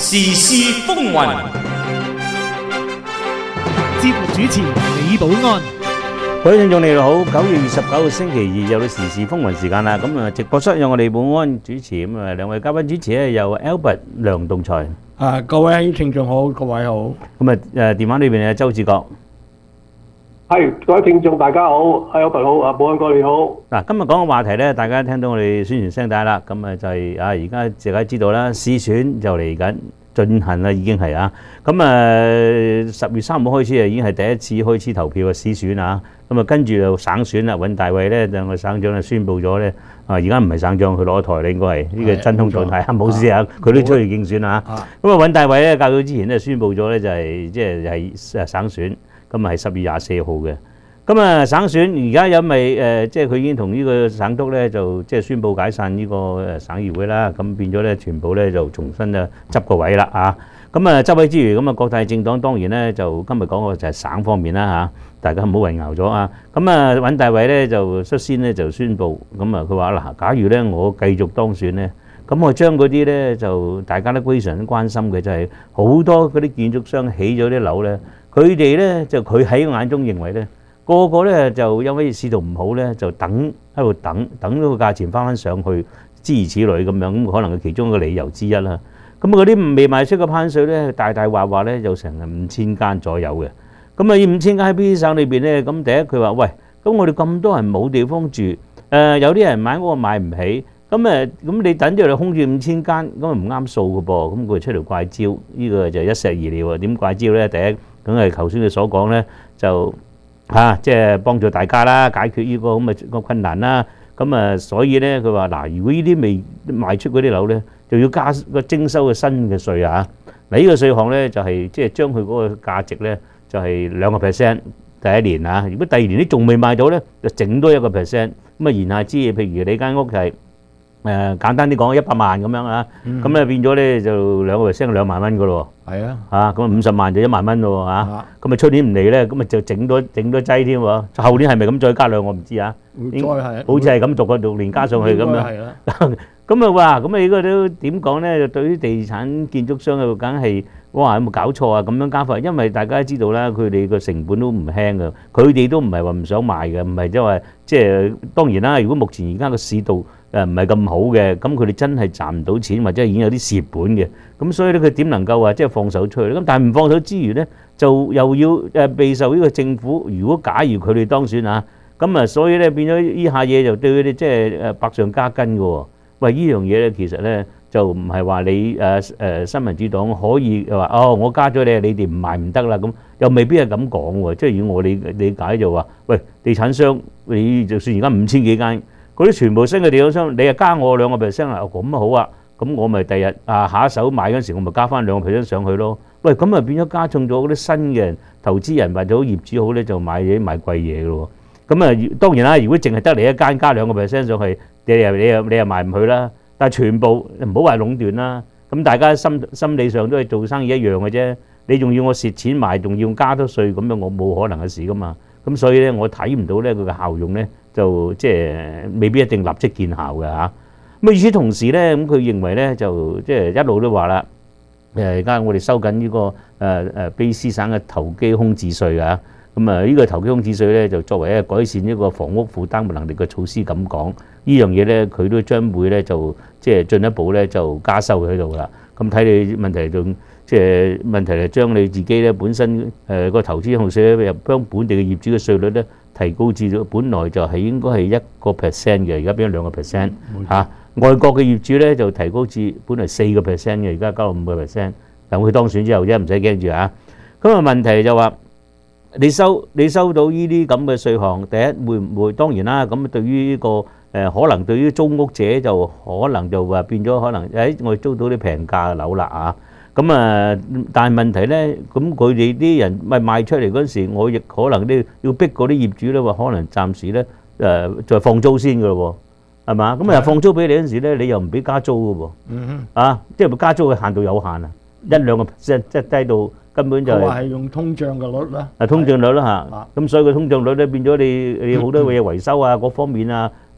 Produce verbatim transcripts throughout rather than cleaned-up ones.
時事風雲。 節目主持李寶安。 各位聽眾你哋好，九月二十九號星期二又到時事風雲時間啦。咁啊，直播室有我哋寶安主持，咁啊兩位嘉賓主持咧有 Albert 梁棟才。 啊，各位聽眾好，各位好。 咁啊誒電話裏邊有周志國。 係，各位聽眾大家好，係 Albert好，啊寶安哥你好。 嗱，今日講嘅話題咧，大家聽到我哋宣傳聲帶啦，咁啊就係啊而家大家知道啦，市選就嚟緊進行啦，已經係啊，咁啊十月三號開始啊，已經係第一次開始投票嘅市選啊，咁啊跟住就省選啦，尹大偉咧兩個省長就宣布咗咧，啊而家唔係省長，佢攞台咧應該係呢個真空狀態啊，冇事啊，佢都出去競選啊，咁啊尹大偉咧較早之前咧宣布咗咧就係即係係誒省選。咁啊係十月廿四號嘅，咁啊省選而家因為誒即係佢已經同呢個省督咧就即係宣布解散呢個誒省議會啦，咁變咗咧全部咧就重新啊執個位啦啊，咁啊執位之餘，咁啊各大政黨當然咧就今日講嘅就係省方面啦嚇，大家唔好混淆咗啊，咁啊尹大偉咧就率先咧就宣布，咁啊佢話嗱，假如咧我繼續當選咧，咁我將嗰啲咧就大家都非常關心嘅就係好多嗰啲建築商起咗啲樓咧。佢哋咧就佢喺眼中認為咧，個個咧就因為市道唔好咧，就等喺度等等到個價錢翻翻上去，諸如此類咁樣，咁可能係其中一個理由之一啦。咁嗰啲未賣出嘅攀稅咧，大大話話咧就成五千間左右嘅。咁啊，五千間喺邊啲省裏邊咧？咁第一佢話喂，咁我哋咁多人冇地方住，誒、呃、有啲人買嗰個買唔起，咁誒咁你等住你空住五千間，咁啊唔啱數嘅噃，咁佢出條怪招，呢、這個就一石二鳥啊！點怪招咧？第一梗係頭先你所講咧，就嚇即係幫助大家啦，解決呢個咁嘅個困難啦。咁啊，所以咧佢話嗱，如果呢啲未賣出嗰啲樓咧，就要加個徵收嘅新嘅稅啊。嗱，呢個稅項咧就係即係將佢嗰個價值咧就係兩個 percent 第一年啊。如果第二年你仲未賣到咧，就整多一個 percent。咁啊言下之意，譬如你間屋係誒簡單啲講一百萬咁樣啊，咁咧變咗咧就兩個 percent 兩萬蚊噶咯。 係啊， 嚇咁啊五十萬就一萬蚊咯喎嚇，咁啊出年唔嚟咧，咁啊就整多整多劑添喎，後年係咪咁再加兩我唔知啊， 再係好似係咁逐個逐年加上去咁樣，咁啊哇，咁啊呢個都點講咧？就對於地產建築商啊，梗係哇有冇搞錯啊？咁樣加法，因為大家都知道啦，佢哋個成本都唔輕噶，佢哋都唔係話唔想賣嘅，唔係即係話即係當然啦。如果目前而家個市道誒唔係咁好嘅，咁佢哋真係賺唔到錢，或者已經有啲蝕本嘅，咁所以咧佢點能夠話即係放手出去咧？咁但係唔放手之餘咧，就又要誒備受呢個政府。如果假如佢哋當選啊，咁啊所以咧變咗呢下嘢就對佢哋即係誒百上加斤嘅喎。喂，呢樣嘢咧其實咧就唔係話你誒誒新民主黨可以話哦，我加咗你，你哋唔賣唔得啦咁，又未必係咁講喎。即係如果我理理解就話，喂，地產商你就算而家五千幾間。嗰啲全部新嘅地產商，你又加我兩個 percent 啊，咁啊好啊，咁我咪第日啊下一手買嗰陣時，我咪加翻兩個 percent 上去咯。喂，咁啊變咗加重咗嗰啲新嘅投資人或者業主好咧，就買嘢買貴嘢嘅咯。咁啊當然啦，如果淨係得你一間加兩個 percent 上去，你又你又你又賣唔去啦。但係全部唔好話壟斷啦，咁大家心心理上都係做生意一樣嘅啫。你仲要我蝕錢賣，仲要加多稅，咁樣我冇可能嘅事噶嘛。咁所以咧，我睇唔到咧佢嘅效用咧。就即係未必一定立即見效嘅嚇。咁與此同時咧，咁佢認為咧就即係一路都話啦，誒而家我哋收緊呢個誒誒卑詩省嘅投機空置稅啊。咁啊呢個投機空置稅咧就作為一個改善呢個房屋負擔能力嘅措施咁講，呢樣嘢咧佢都將會咧就即係進一步咧就加收喺度啦。咁睇你問題仲即係問題係將你自己咧本身誒個投資控稅咧，又將本地嘅業主嘅稅率咧提高至咗，本來就係應該係一個 percent 嘅，而家變咗兩個 percent 嚇。外國嘅業主咧就提高至本來四個 percent 嘅，而家加到五個 percent。等佢當選之後啫，唔使驚住嚇。咁啊問題就話你收你收到呢啲咁嘅稅項，第一會唔會當然啦？咁對於呢個誒可能對於租屋者就可能就話變咗可能誒我哋租到啲平價嘅樓啦啊！咁啊，但係問題咧，咁佢哋啲人咪賣出嚟嗰陣時，我亦可能都要逼嗰啲業主咧話，可能暫時咧誒再放租先㗎咯喎，係嘛？咁啊放租俾你嗰陣時咧，你又唔俾加租㗎喎， 嗯啊，即係加租嘅限度有限啊，一兩個 percent 即係低到根本就係。 佢話係用通脹嘅率啦。 啊，通脹率啦嚇，咁所以個通脹率咧變咗你你好多嘢維修啊，各方面啊。誒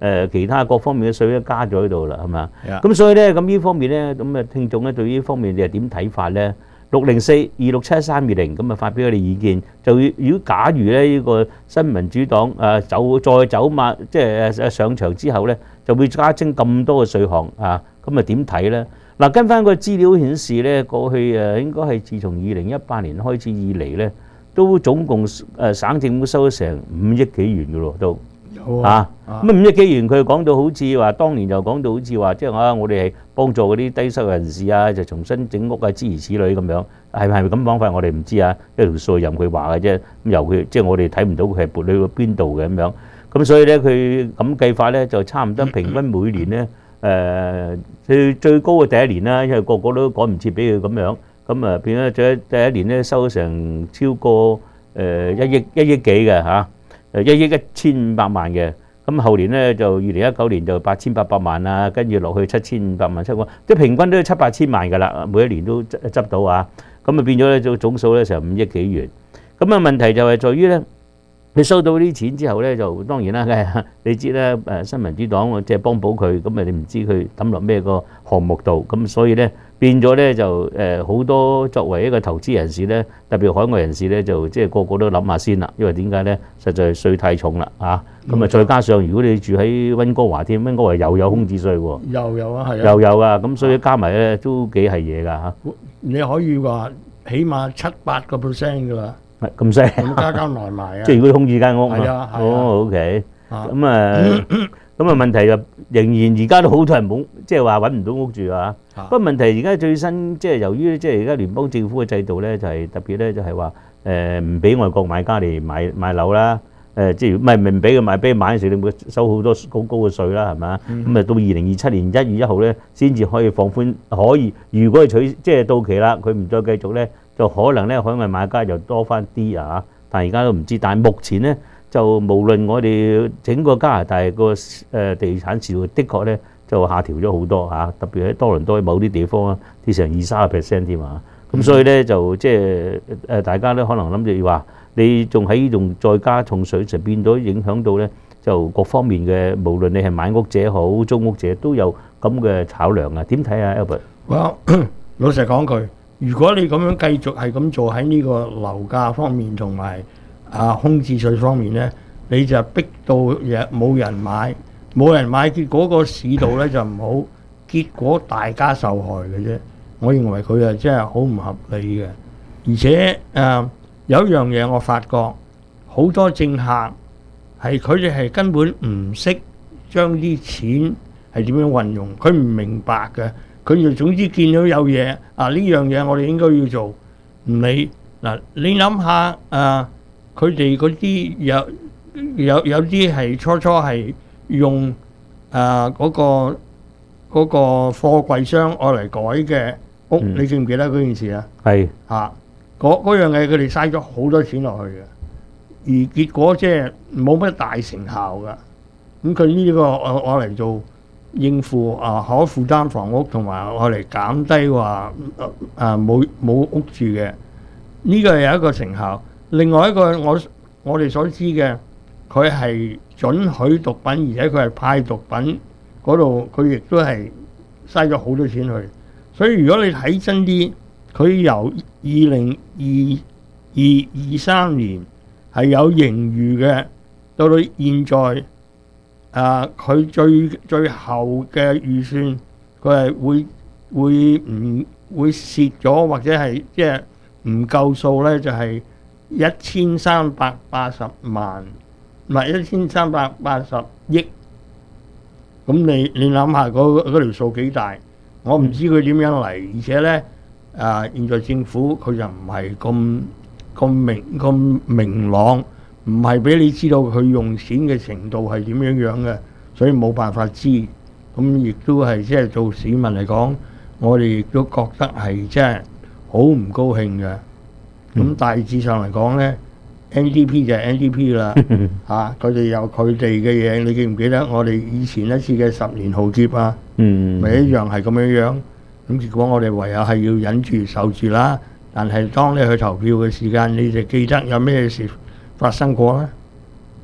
誒其他各方面嘅稅都加咗喺度啦，係咪啊？ Yeah. 咁所以咧，咁呢方面咧，咁啊聽眾咧對呢方面你係點睇法咧？六零四二六七三二零咁啊發表我哋意見。就如果假如咧呢個新民主黨誒走再走馬，即係誒上場之後咧，就會加徵咁多嘅稅項啊，咁啊點睇咧？嗱，跟翻個資料顯示咧，過去誒應該係自從二零一八年開始以嚟咧，都總共誒省政府收咗成五億幾元嘅咯，都。啊，咁五億幾元佢講到好似話，當年就講到好似話，即係啊，我哋係幫助嗰啲低收入人士啊，就重新整屋啊，諸如此類咁樣，係咪係咪咁講法？我哋唔知啊，一條數任佢話嘅啫，咁由佢即係我哋睇唔到佢係撥去邊度嘅咁樣，咁所以咧佢咁計法咧就差唔多平均每年咧誒最最高嘅第一年啦，因為個個都趕唔切俾佢咁樣，咁啊變咗最第一年咧收成超過誒一億一億幾嘅嚇。誒一億一千五百萬嘅，咁後年咧就二零一九年就八千八百萬啊，跟住落去七千五百萬七個，即係平均都七八千萬㗎啦，每一年都執執到啊，咁啊變咗咧總總數咧成五億幾元，咁啊問題就係在於咧，你收到啲錢之後咧，就當然啦，梗係你知啦，誒新民主黨即係幫補佢，咁啊你唔知佢抌落咩個項目度，咁所以咧變咗咧就誒好多作為一個投資人士咧，特別海外人士咧，就即係個個都諗下先啦，因為點解咧？實在係稅太重啦嚇，咁啊再加上如果你住喺溫哥華添，溫哥華又有空置稅喎， 又有啊，係啊， 又有啊，咁所以加埋咧都幾係嘢㗎嚇。 你可以話起碼七八個 percent 㗎啦， 咁犀利， 咁加加埋埋啊， 即係如果空置間屋係啊，係啊， 哦 OK， 啊咁啊咁啊問題就仍然而家都好多人冇，即係話揾唔到屋住啊。不過問題而家最新即係由於即係而家聯邦政府嘅制度咧，就係特別咧就係話誒唔俾外國買家嚟買買樓啦。誒即係唔係唔俾佢買，俾佢買嘅時候你會收好多好高嘅稅啦，係嘛？咁啊到二零二七年一月一號咧，先至可以放寬，可以如果係取即係到期啦，佢唔再繼續咧，就可能咧海外買家又多翻啲啊。但係而家都唔知，但係目前咧就無論我哋整個加拿大個誒地產市道，的確咧就下調咗好多嚇，特別喺多倫多某啲地方啊，跌成二三十 percent 添啊。咁所以咧就即係誒大家咧可能諗住話。你仲喺度再加重稅，就變到影響到咧，就各方面嘅，無論你係買屋者好、租屋者都有咁嘅考量啊。點睇啊 Albert？ 哇，老實講句，如果你咁樣繼續係咁做喺呢個樓價方面同埋啊空置稅方面咧，你就逼到嘢冇人買，冇人買，結果個市道咧就唔好，結果大家受害嘅啫。我認為佢係真係好唔合理嘅，而且誒。啊有一樣嘢我發覺，好多政客係佢哋係根本唔識將啲錢係點樣運用，佢唔明白嘅，佢就總之見到有嘢啊呢樣嘢我哋應該要做，唔理嗱你諗下啊，佢哋嗰啲有有有啲係初初係用啊嗰個嗰個貨櫃箱愛嚟改嘅屋， 嗯、 你記唔記得嗰件事啊？ 係嚇。嗰嗰樣嘢佢哋嘥咗好多錢落去嘅，而結果即係冇乜大成效㗎。咁佢呢個我我嚟做應付啊可負擔房屋，同埋我嚟減低話啊冇冇屋住嘅，呢個係有一個成效。另外一個我我哋所知嘅，佢係准許毒品，而且佢係派毒品嗰度，佢亦都係嘥咗好多錢去。所以如果你睇真啲，佢由二零二二二三年係有盈餘嘅，到到現在，啊佢最最後嘅預算，佢係會會唔會蝕咗，或者係即係唔夠數咧？就係一千三百八十萬，唔係一千三百八十億。咁你你諗下嗰嗰條數幾大？我唔知佢點樣嚟，而且咧。啊！現在政府佢就唔係咁咁明咁明朗，唔係俾你知道佢用錢嘅程度係點樣樣嘅，所以冇辦法知。咁亦都係即係做市民嚟講，我哋亦都覺得係即係好唔高興嘅。咁大致上嚟講咧 ，N D P 就係 N D P 啦，嚇佢哋有佢哋嘅嘢。你記唔記得我哋以前一次嘅十年浩劫啊？嗯，咪一樣係咁樣樣。咁結果我哋唯有係要忍住受住啦。但係當你去投票嘅時間，你就記得有咩事發生過咧？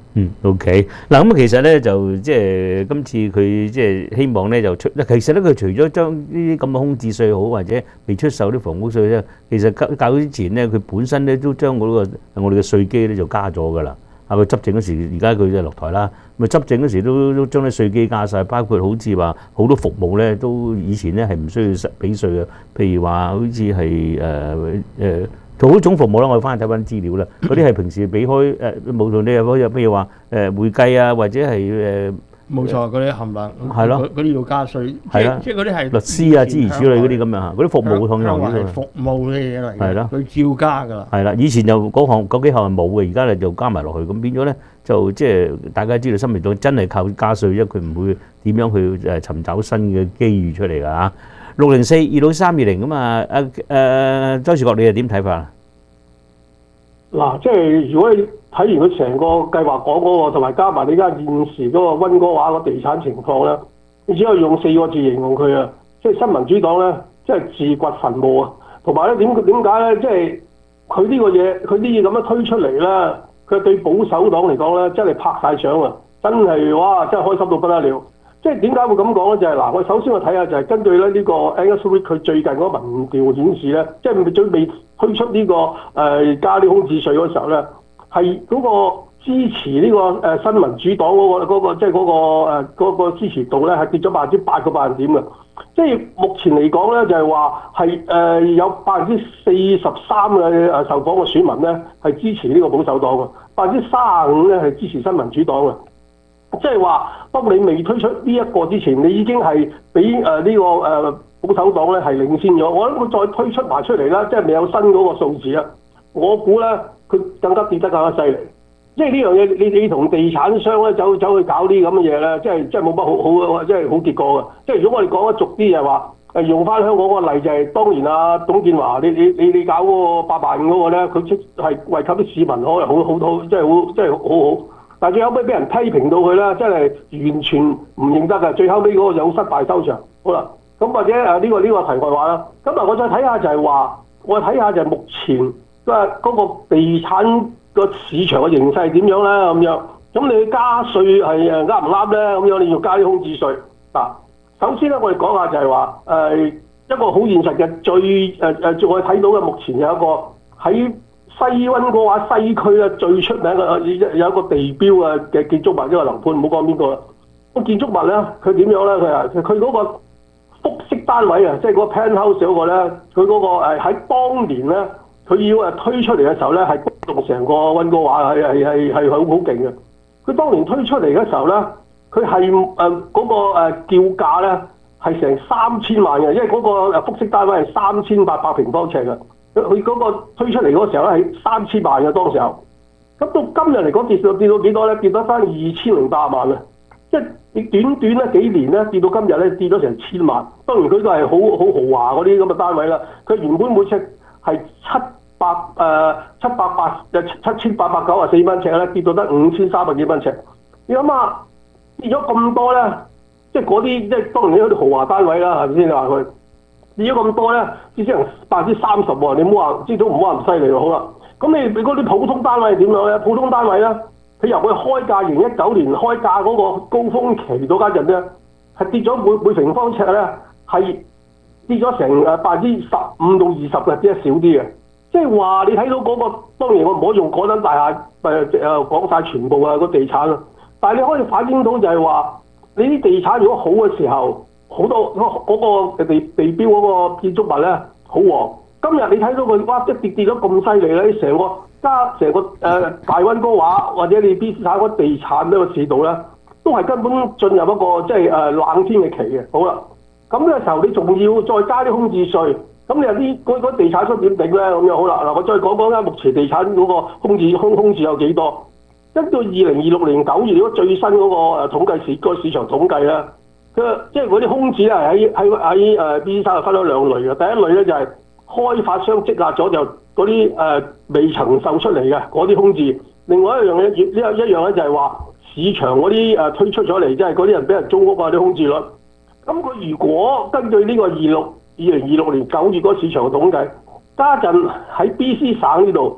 嗯，OK。嗱咁啊，其實咧就即係今次佢即係希望咧就出，其實咧佢除咗將呢啲咁嘅空置稅好或者未出售啲房屋稅咧，其實較較之前咧佢本身咧都將嗰個我哋嘅稅基咧就加咗㗎啦。啊，佢執政嗰時，而家佢就落台啦。咪執政嗰時都都將啲稅基加晒，包括好似話好多服務咧都以前咧係唔需要俾稅嘅，譬如話好似係誒誒。做好種服務啦，我哋翻去睇翻資料啦。嗰啲係平時俾開誒，無論你有有譬如話誒會計啊，或者係誒冇錯，嗰啲冚唪係咯， 嗰啲要加稅， 係啦， 即係嗰啲係律師啊、諸如此類嗰啲咁樣嚇，嗰啲服務同樣係服務嘅嘢嚟嘅， 係咯， 佢照加㗎啦。 係啦，以前就嗰項嗰幾項係冇嘅，而家咧就加埋落去，咁變咗咧就即係大家知道，新民黨真係靠加稅，因為佢唔會點樣去誒尋找新嘅機遇出嚟㗎嚇。六零四二六三二零咁啊，誒誒周樹國你又點睇法啊？ 嗱，即係如果你睇完佢成個計劃講嗰個，同埋加埋你而家現時嗰個溫哥華個地產情況咧，你只可以用四個字形容佢啊，即係新民主黨咧，即係自掘墳墓啊！同埋咧點點解咧？即係佢呢個嘢，佢啲嘢咁樣推出嚟咧，佢對保守黨嚟講咧，真係拍晒掌啊！真係哇，真係開心到不得了！即係點解會咁講咧？就係、是、嗱，我首先我睇下就係根據咧呢個 Angus Reid 佢最近嗰個民調顯示咧，即係最未推出呢、這個誒、呃、加啲空置稅嗰時候咧，係嗰個支持呢、這個誒、呃、新民主黨嗰、那個嗰、那個即係嗰個誒、呃那個、支持度咧係跌咗百分之八個百分點嘅。即係目前嚟講咧，就係話係誒有百分之四十三嘅誒受訪嘅選民咧係支持呢個保守黨嘅，百分之三十五咧係支持新民主黨嘅。即係話，當你未推出呢一個之前，你已經係比誒呢個誒保守黨咧係領先咗。我諗佢再推出埋出嚟啦，即係未有新嗰個數字啊。我估咧，佢更加跌得更加犀利。即係呢樣嘢，你你同地產商咧走走去搞啲咁嘅嘢咧，即係即係冇乜好好，即係好結果嘅。即係如果我哋講得俗啲，就係話誒用翻香港嗰個例，就係當然啊，董建華，你你你你搞嗰個八萬五嗰個咧，佢出係惠及啲市民，可能好好好，即係好即係好好。但最後尾俾人批評到佢啦，真係完全唔認得嘅。最後尾嗰個有失敗收場。好啦，咁或者誒呢、呢個呢、呢個題外話啦。咁啊，我再睇下就係話，我睇下就係目前即係嗰個地產個市場嘅形勢點樣咧咁樣。咁你加稅係誒啱唔啱咧？咁樣你要加啲空置稅嗱。首先咧，我哋講下就係話誒一個好現實嘅最誒誒、呃，我哋睇到嘅目前有一個喺西溫哥華西區咧最出名嘅有一個地標嘅嘅建築物，呢個樓盤唔好講邊個啦。個建築物咧，佢點樣咧？佢啊，佢嗰個複式單位啊，即係嗰個 penthouse 嗰個咧，佢嗰個誒喺當年咧，佢要誒推出嚟嘅時候咧，係轟動成個溫哥華，係係係係好好勁嘅。佢當年推出嚟嘅時候咧，佢係誒嗰個誒叫價咧係成三千萬嘅，因為嗰個誒複式單位係三千八百平方尺嘅。佢嗰個推出嚟嗰時候咧係三千萬嘅當時候，咁到今日嚟講跌到跌到幾多咧？跌得翻二千零八萬啊！即係你短短咧幾年咧跌到今日咧跌咗成千萬。當然佢都係好好豪華嗰啲咁嘅單位啦。佢原本每尺係七百誒七百八誒七千八百九十四蚊尺咧，跌到得五千三百幾蚊尺。你諗下跌咗咁多咧，即係嗰啲即係當然有啲豪華單位啦，係咪先？你話佢？跌咗咁多咧，至少成百分之三十喎。你唔好話，至少唔好話咁犀利喎。好啦，咁你你嗰啲普通單位係點樣咧？普通單位咧，佢由佢開價二零一九年開價嗰個高峰期嗰間陣咧，係跌咗每每平方尺咧係跌咗成誒百分之十五到二十嘅，跌得少啲嘅。即係話你睇到嗰、那個，當然我唔可以用嗰間大廈誒誒講晒全部啊個地產啦。但係你可以反映到就係話，你啲地產如果好嘅時候。好多嗰個地地標嗰個建築物咧好旺，今日你睇到佢哇一跌跌咗咁犀利咧，成個加成個誒、呃、大溫哥華或者你 B C 省嗰地產呢個市道咧，都係根本進入一個即係誒冷天嘅期嘅。好啦，咁嘅時候你仲要再加啲空置稅，咁你有啲嗰嗰地產商點頂咧？咁樣好啦，嗱我再講講咧，目前地產嗰個空置空空置有幾多？跟到二零二六年九月如果最新嗰個誒統計市、嗰個市場統計咧。佢即係嗰啲空置咧，喺喺喺誒 B 三分咗兩類嘅。第一類咧就係開發商積壓咗就嗰啲誒未曾售出嚟嘅嗰啲空置。另外一樣嘢，呢一一樣咧就係話市場嗰啲誒推出咗嚟，即係嗰啲人俾人租屋啊啲空置率。咁佢如果根據呢個二六二零二六年九月嗰個市場嘅統計，家陣喺 B C 省呢度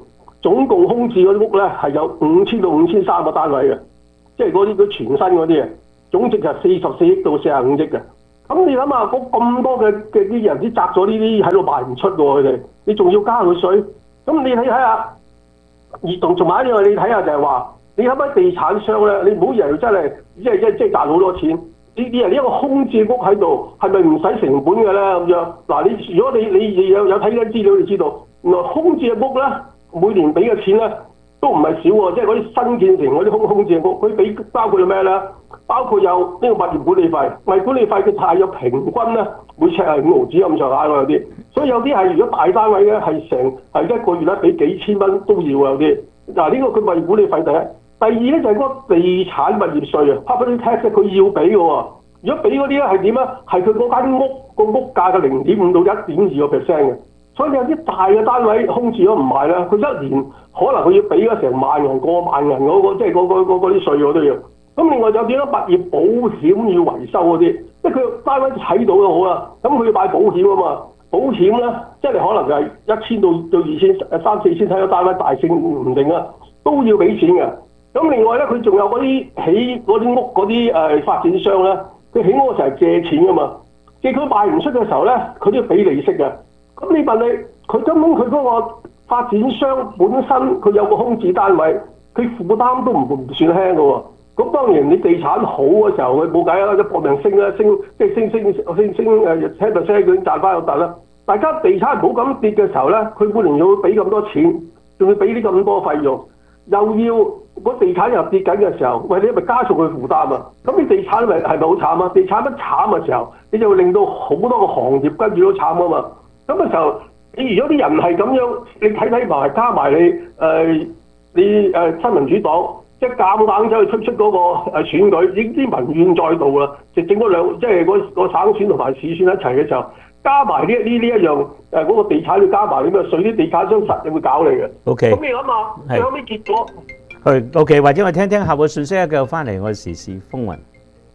總共空置嗰啲屋咧係有五千到五千三個單位嘅，即係嗰啲佢全新嗰啲嘅，總值係四十四億到四十五億嘅。咁你諗下，嗰咁多嘅嘅啲人啲擲咗呢啲喺度賣唔出喎，佢哋你仲要加佢稅？咁你睇睇下，而同仲埋一樣，你睇下就係話，你睇下地產商咧，你唔好以為真係即係即係即係賺好多錢。呢啲人呢一個空置屋喺度，係咪唔使成本嘅咧？咁樣嗱，你如果你你有有睇緊資料，你知道原來空置嘅屋咧，每年俾嘅錢咧都唔係少喎，即係嗰啲新建成嗰啲空空置嘅屋，佢俾包括咗咩咧？包括有呢個物業管理費，物業管理費佢係有平均咧，每尺係五毫紙咁上下喎有啲，所以有啲係如果大單位咧係成係一個月咧俾幾千蚊都要有啲。嗱呢個佢物業管理費第一，第二咧就係嗰個地產物業稅啊 ，property tax 佢要俾嘅喎。如果俾嗰啲咧係點啊？係佢嗰間屋個屋價嘅零點五到一點二個 percent 嘅。所以有啲大嘅單位空置咗唔賣啦，佢一年可能佢要俾咗成萬銀過萬銀嗰個，即係嗰嗰嗰嗰啲稅我都要。咁另外有啲咧物業保險要維修嗰啲，即係佢單位睇到就好啦。咁佢要買保險啊嘛，保險咧即係可能就係一千到到二千、誒三四千睇到單位大升唔定啊，都要俾錢嘅。咁另外咧，佢仲有嗰啲起嗰啲屋嗰啲誒發展商咧，佢起屋嘅時候係借錢噶嘛，借佢賣唔出嘅時候咧，佢都要俾利息嘅。咁你問你，佢根本佢嗰個發展商本身佢有個空置單位，佢負擔都唔唔算輕嘅喎。咁當然你地產好嘅時候，佢冇計啦，即搏命升啦，升即係升升升升誒 ten percent 佢已經賺翻有突啦。大家地產唔好咁跌嘅時候咧，佢每年要俾咁多錢，仲要俾啲咁多費用，又要個地產又跌緊嘅時候，喂你咪加重佢負擔啊！咁你地產咪係咪好慘啊？地產一慘嘅時候，你就會令到好多個行業跟住都慘啊嘛！咁嘅時候，你如果啲人係咁樣，你睇睇埋加埋你誒、呃、你誒、呃、新民主黨。即係夾硬走去推出嗰個誒選舉，已經啲民怨載道啦。就整嗰兩，即係嗰個省選同埋市選一齊嘅時候，加埋呢呢呢一樣誒嗰個地產要加埋啲咩稅，啲地產商實會搞你嘅。 O K。 咁你諗下，最後尾結果係 O K，或者我聽聽下個信息啊，繼續翻嚟我時事風雲。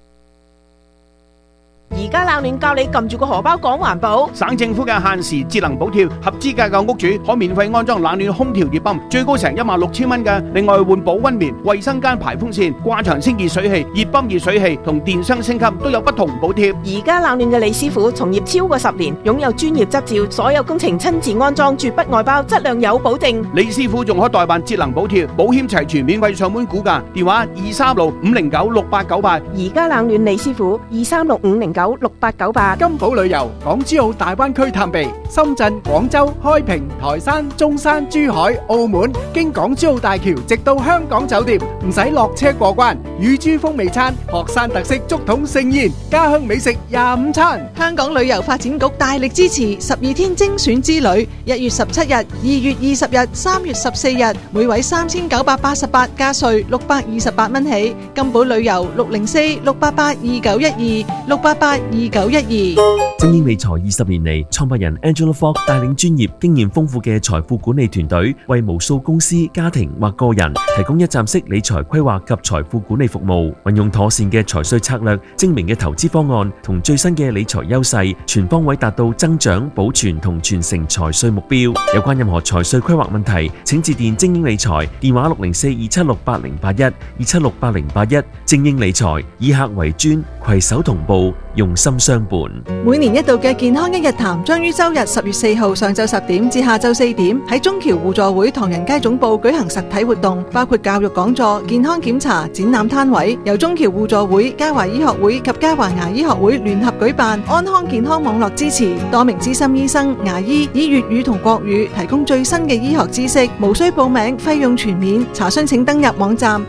而家冷暖教你撳住個荷包講環保。 省政府嘅限時節能補貼，合資格嘅屋主可免費安裝冷暖空調熱泵，最高成一萬六千蚊嘅。另外換保溫棉、衛生間排風扇、掛牆清熱水器、熱泵熱水器同電箱升級都有不同補貼。 而家冷暖嘅李師傅從業超過十年，擁有專業執照，所有工程親自安裝，絕不外包，質量有保證。 李師傅仲可代辦節能補貼，保險齊全，免費上門估價，電話二三六五零九六八九八。 而家冷暖李師傅二三六五零九六八九八。 金寶旅遊港珠澳大灣區探秘，深圳、廣州、開平、台山、中山、珠海、澳門，經港珠澳大橋直到香港酒店，唔使落車過關。乳豬風味餐、學山特色竹筒盛宴、家鄉美食廿五餐。 香港旅遊發展局大力支持十二天精選之旅，一月十七日、二月二十日、三月十四日，每位三千九百八十八加稅六百二十八蚊起。金寶旅遊六零四六八八二九一二六八八二九一二。 精英理財二十年嚟，創辦人 Angela Fogg 帶領專業、經驗豐富嘅財富管理團隊，為無數公司、家庭或個人提供一站式理財規劃及財富管理服務。運用妥善嘅財稅策略、精明嘅投資方案同最新嘅理財優勢，全方位達到增長、保存同傳承財稅目標。有關任何財稅規劃問題，請致電精英理財，電話六零四二七六八零八一二七六八零八一。精英理財以客為尊，攜手同步，用心相伴。 每年一度嘅健康一日談將於周日十月四號上晝十點至下晝四點喺中橋互助會唐人街總部舉行實體活動，包括教育講座、健康檢查、展覽攤位，由中橋互助會、嘉華醫學會及嘉華牙醫學會聯合舉辦，安康健康網絡支持，多名資深醫生、牙醫以粵語同國語提供最新嘅醫學知識，無需報名，費用全免。查詢請登入網站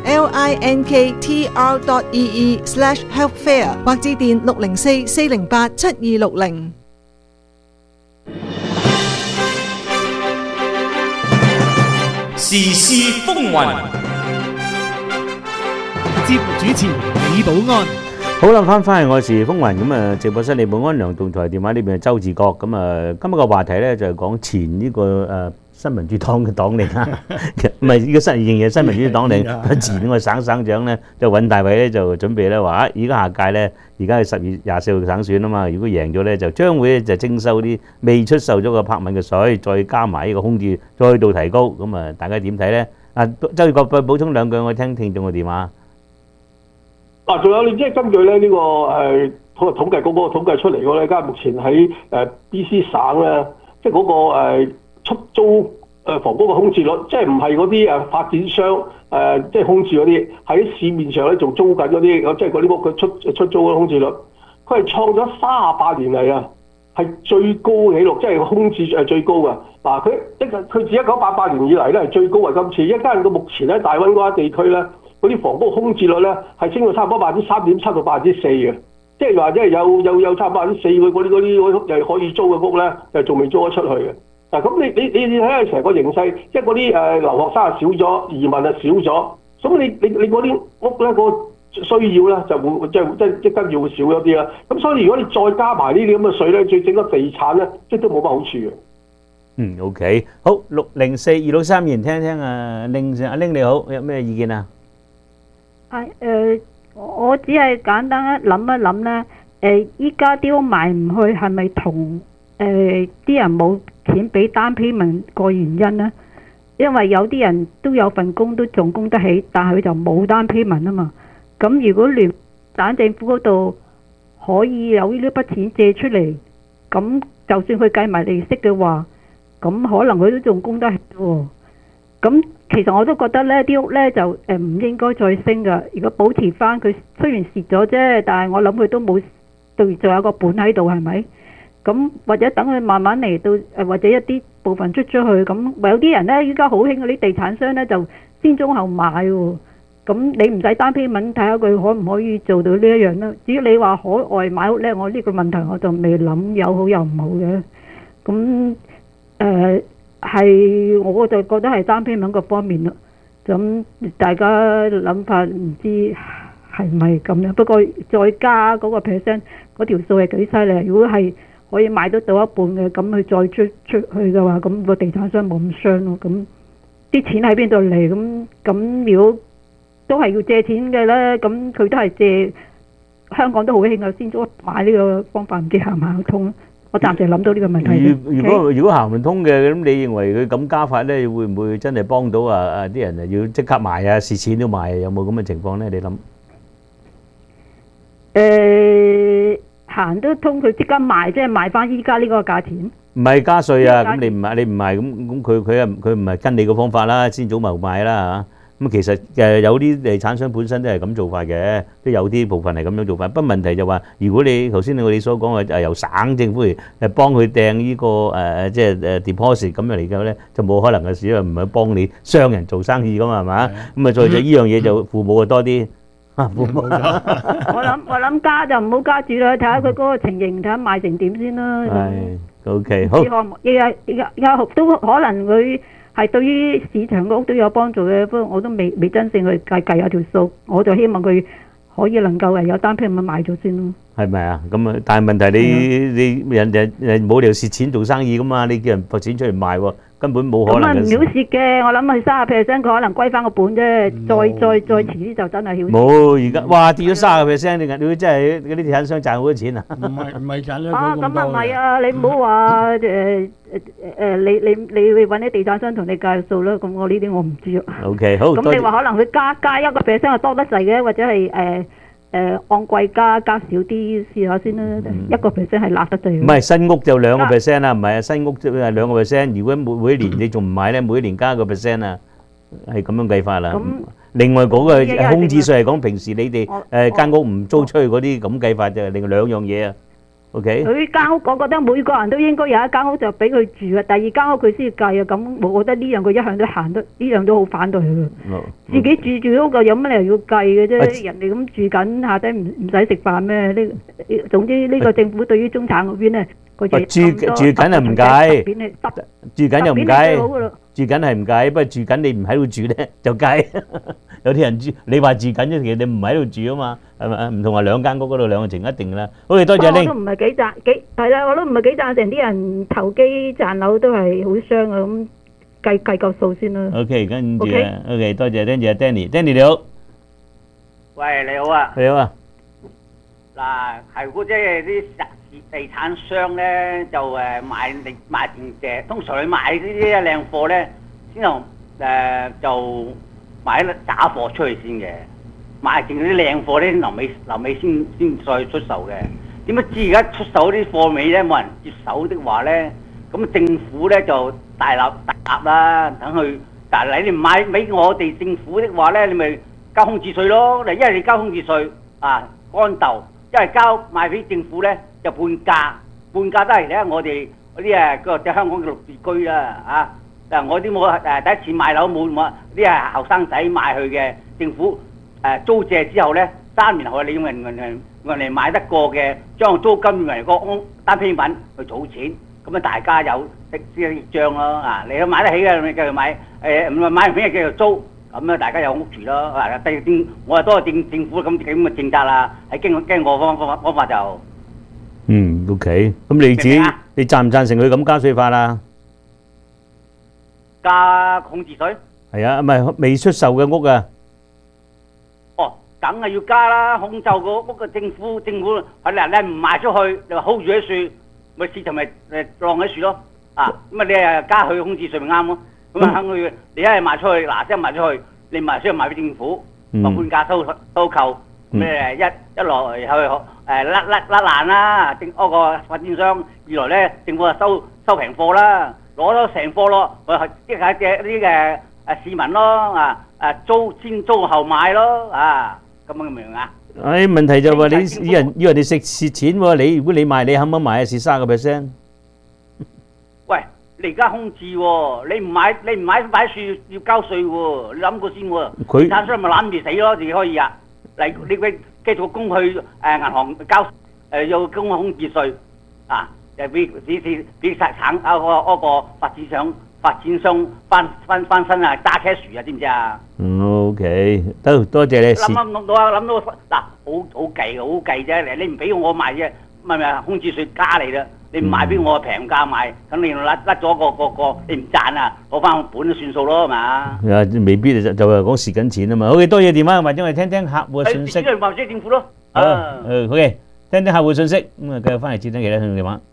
linktr dot ee slash healthfair 或致電六零四四零八七二六零。 時事風雲， 節目主持李寶安。 好啦，翻返嚟我時風雲咁啊！直播室李寶安梁棟台電話呢邊係周志國咁啊！今日個話題咧就係講前呢個誒新民主黨嘅黨領啊，唔係呢個新仍然係新民主黨領。前個省省長咧就尹大偉咧就準備咧話啊，而家下屆咧而家係十月廿四號省選啊嘛，如果贏咗咧就將會就徵收啲未出售咗個柏文嘅稅，再加埋呢個空置，再度提高。咁啊，大家點睇咧？啊，周宇國再補充兩句，我聽聽眾嘅電話。 嗱，仲有你即係根據咧呢個誒統統計局嗰個統計出嚟嗰咧，而家目前喺誒 B C 省咧，即係嗰個誒出租誒房屋嘅空置率，即係唔係嗰啲誒發展商誒即係空置嗰啲，喺市面上咧仲租緊嗰啲，即係嗰啲屋佢出出租嘅空置率，佢係創咗三十八年嚟啊，係最高紀錄，即係空置係最高嘅。嗱，佢一佢自一九八八年以嚟咧係最高嘅，今次一加上到目前喺大溫哥華地區咧，嗰啲房屋空置率咧係升到差唔多百分之三點七到百分之四嘅，即係話即係有有有差唔多百分之四嘅嗰啲嗰啲又可以租嘅屋咧，就仲未租得出去嘅。嗱，咁你你你你睇下成個形勢，即係嗰啲誒留學生啊少咗，移民啊少咗，咁你你你嗰啲屋咧個需要咧就會即係即係即跟住會少咗啲啦。咁所以如果你再加埋呢啲咁嘅稅咧，最整個地產咧，即係都冇乜好處嘅。 嗯 ，OK， 好，六零四二六三言聽聽啊，令阿玲你好，有咩意見啊？ 係誒，我只係簡單諗一諗咧，誒依家啲屋賣唔去係咪同誒啲人冇錢俾單 payment 個原因咧？因為有啲人都有份工都仲供得起，但係佢就冇單 payment 啊嘛。咁如果聯省政府嗰度可以有呢筆錢借出嚟，咁就算佢計埋利息嘅話，咁可能佢都仲供得起喎。咁其實我都覺得呢啲屋呢就誒唔應該再升㗎。如果保持翻佢，雖然蝕咗啫，但係我諗佢都冇對，仲有個本喺度係咪？咁或者等佢慢慢嚟到誒，或者一啲部分出出去咁，有啲人呢依家好興嗰啲地產商呢就先中後買喎。咁你唔使單批文，睇下佢可唔可以做到呢一樣啦。至於你話海外買屋呢，我呢個問題我就未諗有好有唔好嘅。咁誒係，我就覺得係單批文個方面咯。咁大家諗法唔知係咪咁樣？不過再加嗰個 percent 嗰條數係幾犀利。如果係可以買得到一半嘅，咁佢再出出去嘅話，咁個地產商冇咁傷咯。咁啲錢喺邊度嚟？咁咁如果都係要借錢嘅咧，咁佢都係借香港都好興啊，先咗買呢個方法，唔知行唔行得通？我暫時諗到呢個問題。 如果如果行唔通嘅，咁你認為佢咁加法咧，會唔會真係幫到啊啊啲人啊要即刻賣啊，蝕錢都賣啊？有冇咁嘅情況咧？你諗？ 誒，行得通佢即刻賣，即係賣翻依家呢個價錢。 唔係加稅啊！咁你唔賣，你唔賣咁咁佢佢啊佢唔係跟你個方法啦，先早謀賣啦嚇。咁其實誒有啲地產商本身都係咁做法嘅，都有啲部分係咁樣做法。不過問題就話，如果你頭先我哋所講嘅誒由省政府嚟誒幫佢掟呢個誒即係誒 deposit 咁樣嚟講咧，就冇可能嘅事，因為唔係幫你商人做生意噶嘛，係嘛？咁啊，再就呢樣嘢就父母啊多啲啊父母。我諗我諗加就唔好加住啦，睇下佢嗰個情形，睇下賣成點先啦。 係 OK 好。 項目而家而家而家都可能佢。係對於市場嘅屋都有幫助嘅，不過我都未未真正去計計下條數，我就希望佢可以能夠誒有單批咁賣咗先咯。係咪啊？咁啊，但係問題你你人哋誒冇理由蝕錢做生意噶嘛？你叫人撥錢出嚟賣喎，根本冇可能嘅。咁啊唔曉蝕嘅，我諗係三十 percent，佢可能歸翻個本啫。再再再遲啲就真係曉蝕。 冇而家哇跌咗三十 percent，你你真係嗰啲地產商賺好多錢啊！ 唔係唔係賺咗啊咁啊唔係啊！你唔好話誒誒誒，你你你你揾啲地產商同你計數啦。咁我呢啲我唔知啊。 OK 好。 咁你話可能佢加加一個 percent 係多得滯嘅，或者係誒。誒按季加加少啲試下先啦，一個 percent 係辣得滯。 唔係新屋就兩個 percent 啦，唔係啊新屋即係兩個 percent。如果每每一年你仲唔買咧，每一年加一個 percent 啊，係咁樣計法啦。另外嗰個空置稅係講平時你哋誒間屋唔租出去嗰啲咁計法就係另外兩樣嘢啊。OK。佢間屋，我覺得每個人都應該有一間屋就俾佢住啊。第二間屋佢先計啊。咁我覺得呢樣佢一向都行得，呢樣都好反對佢。自己住住屋個有乜理由要計嘅啫？人哋咁住緊下低唔唔使食飯咩？呢總之呢個政府對於中產嗰邊咧，佢就住住緊係唔計，住緊又唔計，住緊係唔計，不過住緊你唔喺度住咧就計。有啲人住，你話住緊啫，其實你唔喺度住啊嘛，係咪啊？唔同話兩間屋嗰度兩個情一定啦。好嘅，多謝你。 我都唔係幾贊幾係啦，我都唔係幾贊成啲人投機賺樓都係好傷啊咁。 計計夠數先啦。 OK， 跟住 OK 啊 ，OK， 多謝，跟住阿 Danny，Danny 你好， 喂，你好啊！ 你好啊， 嗱，係嗰即係啲地產商咧，就誒賣地賣定嘅，通常你賣呢啲靚貨咧，先由誒就賣啲假貨出去先嘅，賣定啲靚貨咧，臨尾臨尾先先再出售嘅。點解知而家出售啲貨尾咧冇人接手的話咧，咁政府咧就大立大立啦，等佢。但係你唔買俾我哋政府的話咧，你咪交空置稅咯。嗱，一係你交空置稅啊，乾豆；一係交賣俾政府咧就半價，半價都係咧我哋嗰啲誒個即係香港嘅綠置居啦啊！嗱，我啲冇誒第一次買樓冇冇啲係後生仔買去嘅，政府誒租借之後咧三年後你用人人人嚟買得過嘅，將租金用嚟個安單批文去儲錢。咁啊，大家有識識益彰咯啊！你都買得起嘅，咪繼續買；誒唔係買唔起嘅繼續租。咁啊，大家有屋住咯。嗱，第政我係多政政府咁咁嘅政策啦，係經經過方方方法就嗯 OK， 咁你自己你贊唔贊成佢咁加稅法啊？ 加空置稅。 係啊，唔係未出售嘅屋啊。 哦，梗係要加啦！空售個屋嘅政府政府係嗱，你唔賣出去，你話 hold 住喺樹。咪市場咪誒晾喺樹咯，啊咁啊你誒加佢空置稅咪啱咯，咁啊肯佢你一係賣出去嗱，即係賣出去，你賣出去賣俾政府，個半價收收購，咩誒一一來去誒甩甩甩爛啦，政嗰個發展商；二來咧政府啊收收平貨啦，攞咗成貨咯，佢即係嘅啲嘅誒市民咯，啊誒租先租後買咯，啊咁樣明唔明啊？ 誒問題就話你以人以為你食蝕錢喎，你如果你賣你肯唔肯賣啊？蝕三個 percent。 喂，你而家空置喎，你唔買你唔買擺樹要交稅喎，你諗過先喎。 佢產商咪攬住死咯，自己可以啊。嚟你佢繼續供去誒銀行交誒要供空置稅啊，誒俾俾俾俾產產嗰個嗰個發展商發展商翻翻翻身啊揸車樹啊，知唔知啊？ 嗯 OK，得多謝你。 諗諗諗到啊，諗到嗱，好好計嘅，好計啫。你唔俾我賣啫，咪咪空置稅加你啦。你唔賣俾我平價賣，肯定甩甩咗個個個，你唔賺啊，攞翻本都算數咯，係嘛？ 啊，未必就就係講蝕緊錢啊嘛。OK，多謝電話，或者我哋聽聽客戶嘅信息。 誒，或者政府咯。 啊，誒 OK，聽聽客戶信息，咁啊繼續翻嚟接聽其他聽眾電話。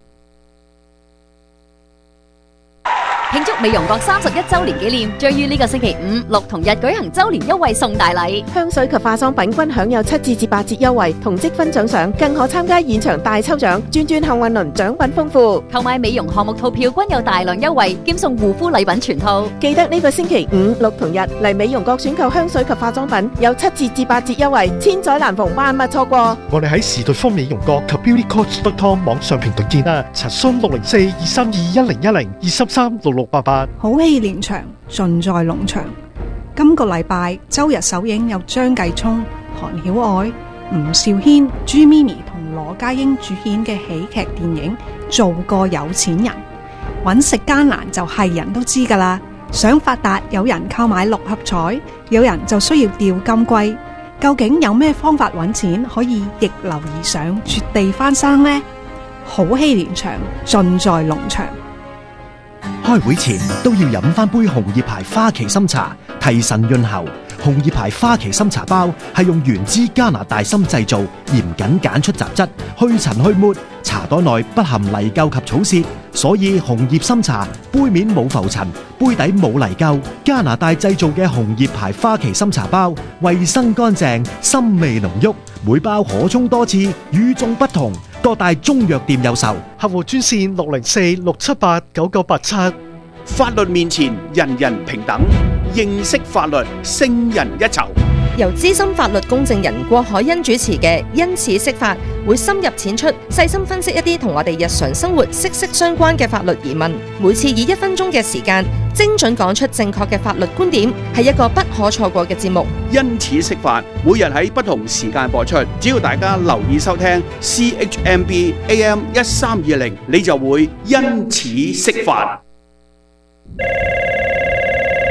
慶祝美容閣三十一週年紀念，將於呢個星期五、六同日舉行週年優惠送大禮。 香水及化妝品均享有七至至八折優惠，同積分獎賞，更可參加現場大抽獎，轉轉幸運輪，獎品豐富。 購買美容項目套票均有大量優惠，兼送護膚禮品全套。 記得呢個星期五、六同日嚟美容閣選購香水及化妝品，有七至至八折優惠，千載難逢，萬勿錯過。 我哋喺時代方美容閣及 beauty coach dot com 網上平台見啦，查詢六零四二三二一零一零二三三六六八八。 好戲連場，盡在農場。今個禮拜周日首映有張繼聰、韓曉愛、吳兆軒、朱咪咪同羅家英主演嘅喜劇電影《做個有錢人》。揾食艱難就係人都知㗎啦。想發達，有人購買六合彩，有人就需要釣金龜。究竟有咩方法揾錢可以逆流而上，絕地翻生呢？好戲連場，盡在農場。 開會前都要飲翻杯紅葉牌花旗參茶，提神潤喉。紅葉牌花旗參茶包係用原汁加拿大參製造，嚴謹揀出雜質，去塵去沫。茶袋內不含泥垢及草屑，所以紅葉參茶杯面冇浮塵，杯底冇泥垢。加拿大製造嘅紅葉牌花旗參茶包，衛生乾淨，參味濃郁，每包可沖多次，與眾不同。各大中藥店有售， 客戶專線六零四六七八九九八七。 法律面前人人平等，認識法律勝人一籌。 由資深法律公證人郭海欣主持嘅《因此釋法》，會深入淺出，細心分析一啲同我哋日常生活息息相關嘅法律疑問。每次以一分鐘嘅時間，精準講出正確嘅法律觀點，係一個不可錯過嘅節目。 因此釋法，每日喺不同時間播出，只要大家留意收聽 C H M B A M 一三二零，你就會因此釋法。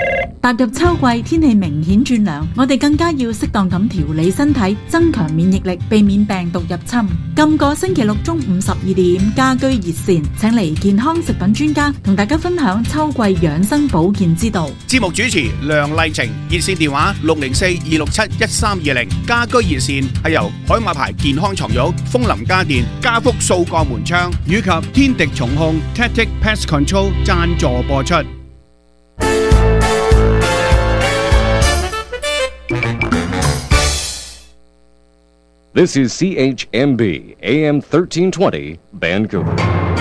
踏入秋季，天氣明顯轉涼，我哋更加要適當咁調理身體，增強免疫力，避免病毒入侵。今個星期六中午十二點，家居熱線請嚟健康食品專家同大家分享秋季養生保健之道。 節目主持梁麗晴，熱線電話六零四二六七一三二零。家居熱線係由海馬牌健康床褥、楓林家電、家福掃鋼門窗以及天敵蟲控 Tactic Pest Control 贊助播出。 This is C H M B A M thirteen twenty Vancouver.